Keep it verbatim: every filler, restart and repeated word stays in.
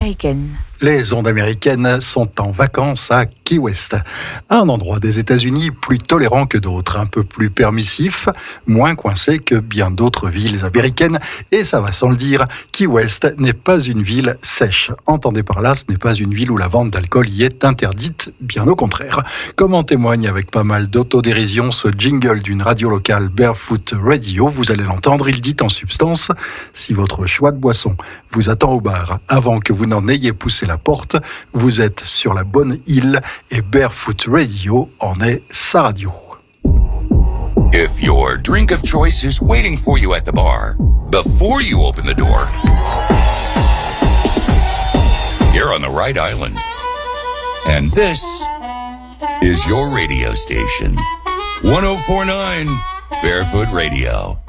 américaine. Les ondes américaines sont en vacances à Key West, un endroit des États-Unis plus tolérant que d'autres, un peu plus permissif, moins coincé que bien d'autres villes américaines. Et ça va sans le dire, Key West n'est pas une ville sèche. Entendez par là, ce n'est pas une ville où la vente d'alcool y est interdite, bien au contraire. Comme en témoigne avec pas mal d'autodérision ce jingle d'une radio locale Barefoot Radio, vous allez l'entendre, il dit en substance, si votre choix de boisson vous attend au bar avant que vous n'en ayez poussé la porte, vous êtes sur la bonne île et Barefoot Radio en est sa radio. If your drink of choice is waiting for you at the bar, before you open the door, you're on the right island. And this is your radio station. one oh four point nine Barefoot Radio.